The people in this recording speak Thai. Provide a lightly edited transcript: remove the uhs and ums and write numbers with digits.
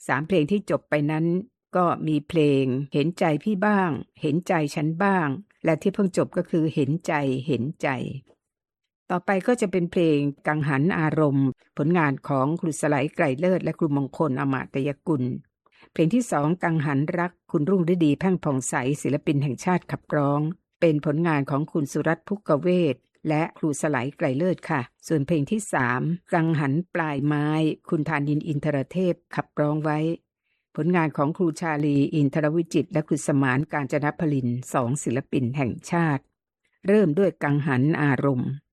3เพลงที่จบไปนั้นก็มีเพลงเห็นใจพี่บ้างเห็นใจฉันบ้างและที่เพิ่งจบก็คือเห็นใจเห็นใจต่อไปก็จะเป็นเพลงกังหันอารมณ์ผลงานของครูสไลไกรเลิศและครูมงคลอมาตยกุลเพลงที่2กังหันรักคุณรุ่งฤดีแพ่งผ่องใสศิลปินแห่งชาติขับร้องเป็นผลงานของคุณสุรัตน์ภุกเวทและครูสไลไกรเลิศค่ะส่วนเพลงที่3กังหันปลายไม้คุณธานินทร์อินทรเทพขับร้องไว้ผลงานของครูชาลีอินทรวิจิตรและครูสมานกาญจนพลิน2ศิลปินแห่งชาติเริ่มด้วยกังหันอารมณ์